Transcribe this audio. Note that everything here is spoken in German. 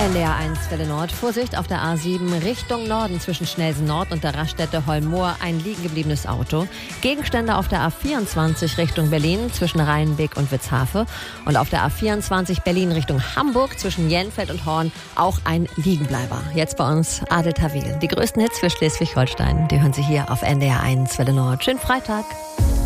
NDR 1 Welle Nord. Vorsicht auf der A7 Richtung Norden zwischen Schnelsen Nord und der Raststätte Holmoor. Ein liegen gebliebenes Auto. Gegenstände auf der A24 Richtung Berlin zwischen Rheinbeck und Witzhafe. Und auf der A24 Berlin Richtung Hamburg zwischen Jenfeld und Horn auch ein Liegenbleiber. Jetzt bei uns Adel Tawil. Die größten Hits für Schleswig-Holstein, die hören Sie hier auf NDR 1 Welle Nord. Schönen Freitag.